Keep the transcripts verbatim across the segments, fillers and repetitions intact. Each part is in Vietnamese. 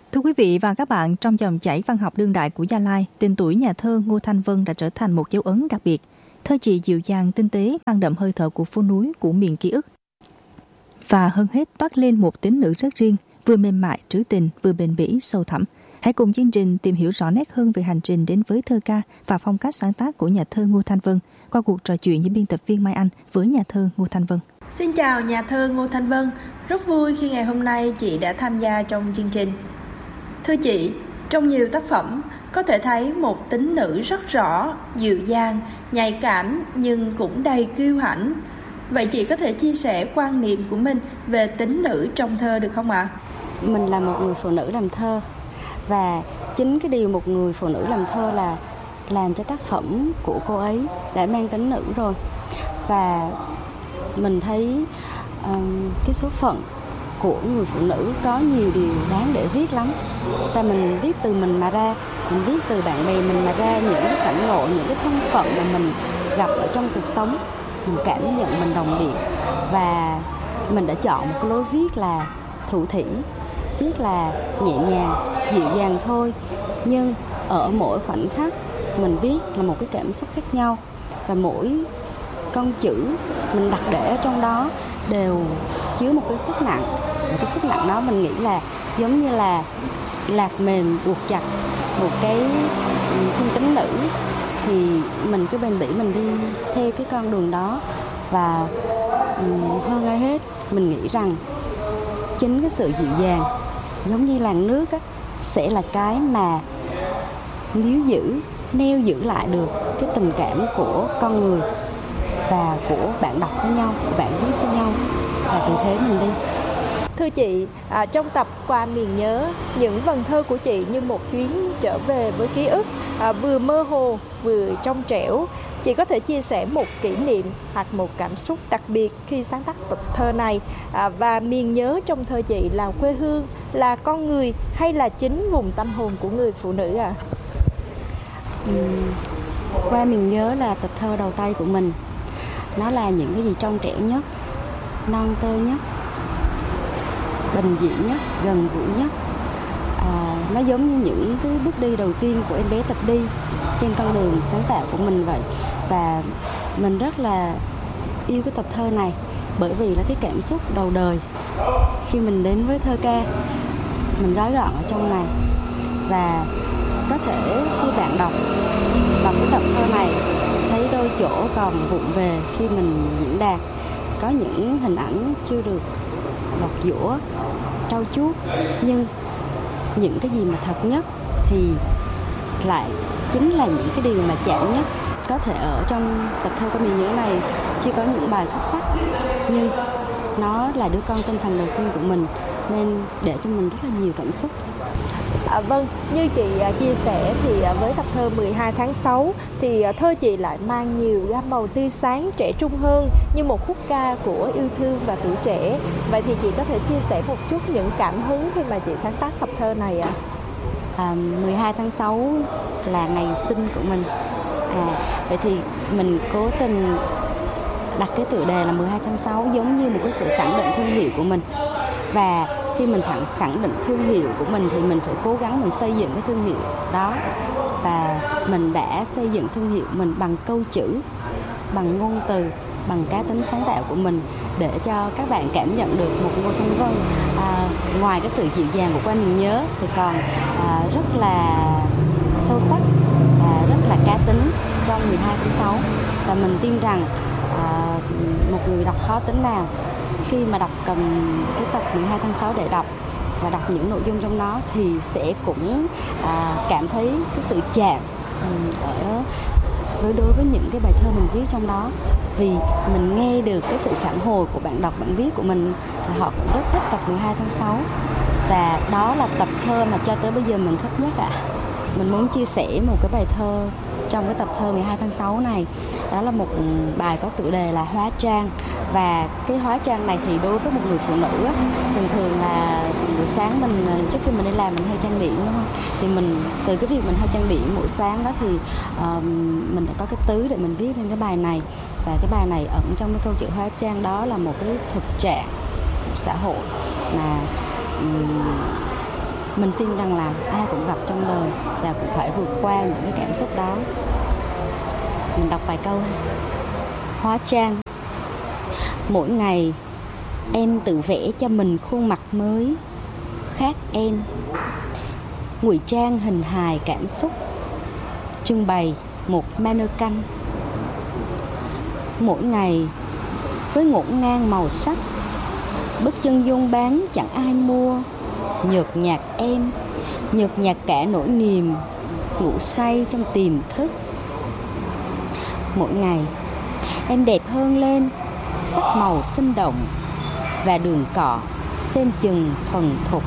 Thưa quý vị và các bạn, trong dòng chảy văn học đương đại của Gia Lai, tên tuổi nhà thơ Ngô Thanh Vân đã trở thành một dấu ấn đặc biệt. Thơ chị dịu dàng, tinh tế, mang đậm hơi thở của phố núi, của miền ký ức. Và hơn hết toát lên một tính nữ rất riêng, vừa mềm mại, trữ tình, vừa bền bỉ, sâu thẳm. Hãy cùng chương trình tìm hiểu rõ nét hơn về hành trình đến với thơ ca và phong cách sáng tác của nhà thơ Ngô Thanh Vân qua cuộc trò chuyện với biên tập viên Mai Anh với nhà thơ Ngô Thanh Vân. Xin chào nhà thơ Ngô Thanh Vân, rất vui khi ngày hôm nay chị đã tham gia trong chương trình. Thưa chị, trong nhiều tác phẩm có thể thấy một tính nữ rất rõ, dịu dàng, nhạy cảm nhưng cũng đầy kiêu hãnh. Vậy chị có thể chia sẻ quan niệm của mình về tính nữ trong thơ được không ạ? Mình là một người phụ nữ làm thơ, và chính cái điều một người phụ nữ làm thơ là làm cho tác phẩm của cô ấy đã mang tính nữ rồi. Và mình thấy um, cái số phận của người phụ nữ có nhiều điều đáng để viết lắm. Và mình viết từ mình mà ra, mình viết từ bạn bè mình mà ra, những cái cảnh ngộ, những cái thân phận mà mình gặp ở trong cuộc sống, mình cảm nhận mình đồng điệu. Và mình đã chọn một cái lối viết là thủ thỉ, viết là nhẹ nhàng, dịu dàng thôi. Nhưng ở mỗi khoảnh khắc mình viết là một cái cảm xúc khác nhau, và mỗi con chữ mình đặt để ở trong đó đều chứa một cái sức nặng. Và cái sức nặng đó mình nghĩ là giống như là lạc mềm buộc chặt một cái thiên tính nữ, thì mình cứ bền bỉ mình đi theo cái con đường đó. Và hơn ai hết mình nghĩ rằng chính cái sự dịu dàng giống như làn nước á, sẽ là cái mà níu giữ, neo giữ lại được cái tình cảm của con người và của bạn đọc với nhau, của bạn viết với nhau. Và vì thế mình đi. Thưa chị, à, trong tập Qua miền nhớ, những vần thơ của chị như một chuyến trở về với ký ức, à, vừa mơ hồ vừa trong trẻo. Chị có thể chia sẻ một kỷ niệm hoặc một cảm xúc đặc biệt khi sáng tác tập thơ này, à, và miền nhớ trong thơ chị là quê hương, là con người hay là chính vùng tâm hồn của người phụ nữ à? Uhm, Qua miền nhớ là tập thơ đầu tay của mình. Nó là những cái gì trong trẻo nhất, non tơ nhất, bình dị nhất, gần gũi nhất. À, nó giống như những cái bước đi đầu tiên của em bé tập đi trên con đường sáng tạo của mình vậy. Và mình rất là yêu cái tập thơ này, bởi vì là cái cảm xúc đầu đời khi mình đến với thơ ca, mình gói gọn ở trong này. Và có thể khi bạn đọc đọc cái tập thơ này thấy đôi chỗ còn vụng về khi mình diễn đạt, có những hình ảnh chưa được lọt giũa, trau chuốt, nhưng những cái gì mà thật nhất thì lại chính là những cái điều mà chạm nhất. Có thể ở trong tập thơ Qua miền nhớ này chưa có những bài xuất sắc, nhưng nó là đứa con tinh thần đầu tiên của mình, nên để cho mình rất là nhiều cảm xúc. À, vâng, như chị à, chia sẻ thì à, với tập thơ mười hai tháng sáu thì à, thơ chị lại mang nhiều gam màu tươi sáng, trẻ trung hơn, như một khúc ca của yêu thương và tuổi trẻ. Vậy thì chị có thể chia sẻ một chút những cảm hứng khi mà chị sáng tác tập thơ này ạ? À? À, mười hai tháng sáu là ngày sinh của mình. À, vậy thì mình cố tình đặt cái tựa đề là mười hai tháng sáu giống như một cái sự khẳng định thương hiệu của mình. Và khi mình khẳng, khẳng định thương hiệu của mình thì mình phải cố gắng mình xây dựng cái thương hiệu đó. Và mình đã xây dựng thương hiệu mình bằng câu chữ, bằng ngôn từ, bằng cá tính sáng tạo của mình, để cho các bạn cảm nhận được một Ngô Thanh Vân à, ngoài cái sự dịu dàng của Qua miền nhớ thì còn à, rất là sâu sắc, à, rất là cá tính trong mười hai tháng sáu. Và mình tin rằng à, một người đọc khó tính nào khi mà đọc cầm cái tập mười hai tháng sáu để đọc và đọc những nội dung trong nó thì sẽ cũng à, cảm thấy cái sự chạm ở với đối với những cái bài thơ mình viết trong đó. Vì mình nghe được cái sự phản hồi của bạn đọc, bạn viết của mình, họ cũng rất thích tập mười hai tháng sáu. Và đó là tập thơ mà cho tới bây giờ mình thích nhất ạ. À. Mình muốn chia sẻ một cái bài thơ trong cái tập thơ mười hai tháng sáu này. Đó là một bài có tựa đề là Hóa Trang. Và cái hóa trang này thì đối với một người phụ nữ á, thường thường là buổi sáng mình, trước khi mình đi làm mình hay trang điểm, đúng không? Thì mình từ cái việc mình hay trang điểm mỗi sáng đó thì uh, mình đã có cái tứ để mình viết lên cái bài này. Và cái bài này ẩn trong cái câu chữ hóa trang đó là một cái thực trạng xã hội mà um, mình tin rằng là ai cũng gặp trong đời và cũng phải vượt qua những cái cảm xúc đó. Mình đọc vài câu. Hóa trang. Mỗi ngày em tự vẽ cho mình khuôn mặt mới khác em, ngụy trang hình hài cảm xúc, trưng bày một mannequin. Mỗi ngày với ngổn ngang màu sắc, bước chân buôn bán chẳng ai mua, nhợt nhạt em, nhợt nhạt cả nỗi niềm ngủ say trong tiềm thức. Mỗi ngày em đẹp hơn lên, sắc màu sinh động và đường cọ xem chừng thuần thục.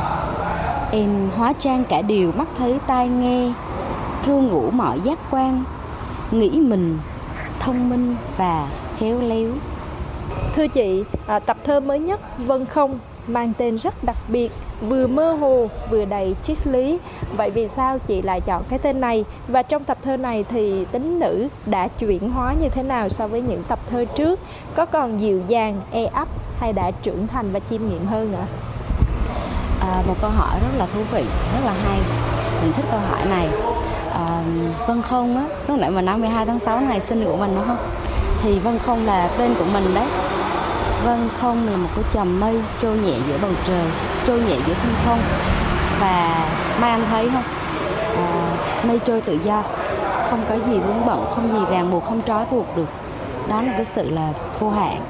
Em hóa trang cả điều mắt thấy tai nghe, ru ngủ mọi giác quan, nghĩ mình thông minh và khéo léo. Thưa chị, à, tập thơ mới nhất Vân Không mang tên rất đặc biệt, vừa mơ hồ vừa đầy triết lý. Vậy vì sao chị lại chọn cái tên này? Và trong tập thơ này thì tính nữ đã chuyển hóa như thế nào so với những tập thơ trước? Có còn dịu dàng, e ấp hay đã trưởng thành và chiêm nghiệm hơn ạ? À, một câu hỏi rất là thú vị, rất là hay. Mình thích câu hỏi này. À, Vân Không á, lúc nãy mà nói mười hai tháng sáu ngày sinh của mình đúng không? Thì Vân Không là tên của mình đấy. Vân Không là một cái chòm mây trôi nhẹ giữa bầu trời, trôi nhẹ giữa thiên không. Và Mai Anh thấy không? À, mây trôi tự do, không có gì vướng bận, không gì ràng buộc, không trói buộc được. Đó là cái sự là vô hạn.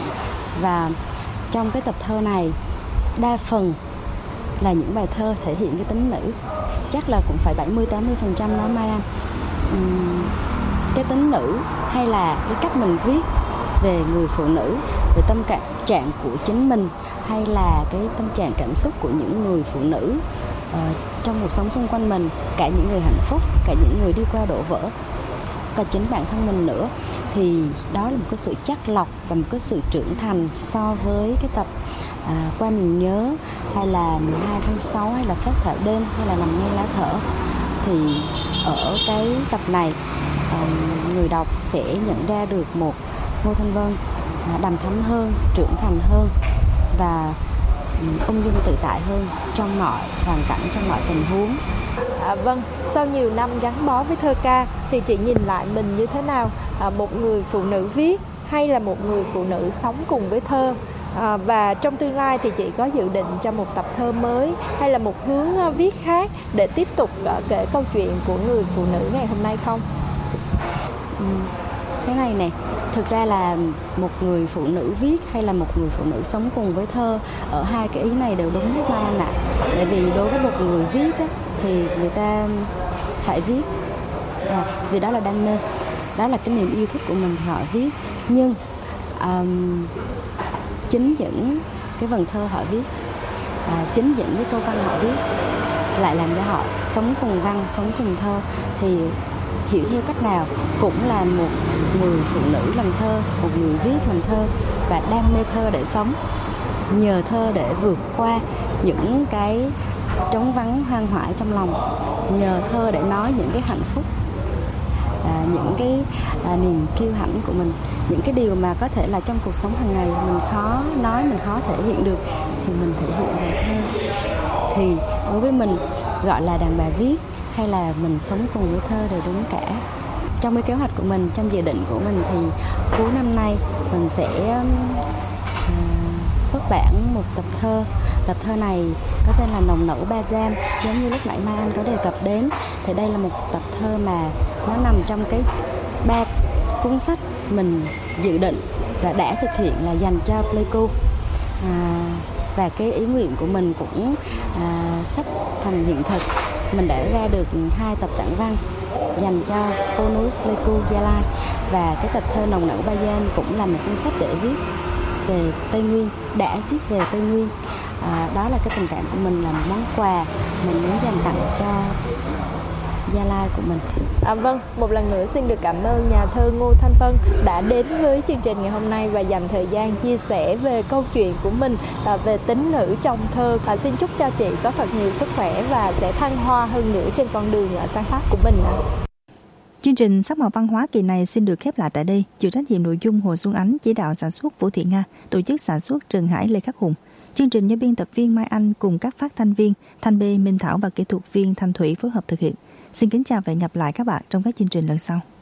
Và trong cái tập thơ này, đa phần là những bài thơ thể hiện cái tính nữ, chắc là cũng phải bảy mươi đến tám mươi phần trăm đó Mai Anh. Uhm, cái tính nữ hay là cái cách mình viết về người phụ nữ, về tâm trạng của chính mình, hay là cái tâm trạng cảm xúc của những người phụ nữ uh, trong cuộc sống xung quanh mình, cả những người hạnh phúc, cả những người đi qua đổ vỡ, và chính bản thân mình nữa, thì đó là một cái sự chắt lọc và một cái sự trưởng thành so với cái tập à, Qua Miền Nhớ, hay là mười hai tháng sáu, hay là Phép Thảo Đêm, hay là Nằm Nghe Lá Thở. Thì ở cái tập này, người đọc sẽ nhận ra được một Ngô Thanh Vân đằm thắm hơn, trưởng thành hơn và ung dung tự tại hơn trong mọi hoàn cảnh, trong mọi tình huống. À, vâng, sau nhiều năm gắn bó với thơ ca thì chị nhìn lại mình như thế nào? À, một người phụ nữ viết hay là một người phụ nữ sống cùng với thơ? À, và trong tương lai thì chị có dự định cho một tập thơ mới hay là một hướng viết khác để tiếp tục kể câu chuyện của người phụ nữ ngày hôm nay không? Ừ, thế này nè, thực ra là một người phụ nữ viết hay là một người phụ nữ sống cùng với thơ, ở hai cái ý này đều đúng hết Mai Anh ạ. Tại vì đối với một người viết á, thì người ta phải viết, à, vì đó là đam mê, đó là cái niềm yêu thích của mình thì họ viết. Nhưng um, chính những cái vần thơ họ viết, à, chính những cái câu văn họ viết lại làm cho họ sống cùng văn, sống cùng thơ. Thì hiểu theo cách nào cũng là một người phụ nữ làm thơ, một người viết làm thơ và đam mê thơ để sống, nhờ thơ để vượt qua những cái trống vắng hoang hoại trong lòng, nhờ thơ để nói những cái hạnh phúc, à, những cái à, niềm kiêu hãnh của mình, những cái điều mà có thể là trong cuộc sống hàng ngày mình khó nói, mình khó thể hiện được, thì mình thể hiện bằng thơ. Thì đối với mình, gọi là đàn bà viết hay là mình sống cùng với thơ đều đúng cả. Trong cái kế hoạch của mình, trong dự định của mình thì cuối năm nay mình sẽ uh, xuất bản một tập thơ. Tập thơ này có tên là Nồng Nẫu Ba Giam, giống như lúc nãy Mai Anh có đề cập đến. Thì đây là một tập thơ mà nó nằm trong cái ba cuốn sách mình dự định và đã thực hiện là dành cho Pleiku. À, và cái ý nguyện của mình cũng à, sắp thành hiện thực. Mình đã ra được hai tập tản văn dành cho phố núi Pleiku Gia Lai, và cái tập thơ Nồng Nẫu Ba Giam cũng là một cuốn sách để viết về Tây Nguyên, đã viết về Tây Nguyên. À, đó là cái tình cảm của mình, là một món quà mình muốn dành tặng cho Gia Lai của mình. À, vâng, một lần nữa xin được cảm ơn nhà thơ Ngô Thanh Vân đã đến với chương trình ngày hôm nay và dành thời gian chia sẻ về câu chuyện của mình, à, về tính nữ trong thơ. À, xin chúc cho chị có thật nhiều sức khỏe và sẽ thăng hoa hơn nữa trên con đường sáng tác của mình. À. Chương trình Sắc màu văn hóa kỳ này xin được khép lại tại đây. Chịu trách nhiệm nội dung Hồ Xuân Ánh, chỉ đạo sản xuất Vũ Thị Nga, tổ chức sản xuất Trần Hải, Lê Khắc Hùng. Chương trình do biên tập viên Mai Anh cùng các phát thanh viên Thanh Bê, Minh Thảo và kỹ thuật viên Thanh Thủy phối hợp thực hiện. Xin kính chào và hẹn gặp lại các bạn trong các chương trình lần sau.